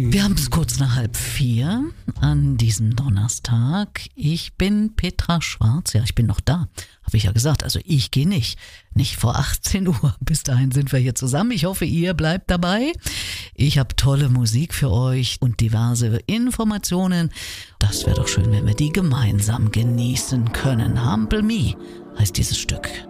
Wir haben es kurz nach 3:30 an diesem Donnerstag. Ich bin Petra Schwarz. Ja, ich bin noch da. Habe ich ja gesagt. Also ich gehe nicht. Nicht vor 18 Uhr. Bis dahin sind wir hier zusammen. Ich hoffe, ihr bleibt dabei. Ich habe tolle Musik für euch und diverse Informationen. Das wäre doch schön, wenn wir die gemeinsam genießen können. Humble Me heißt dieses Stück.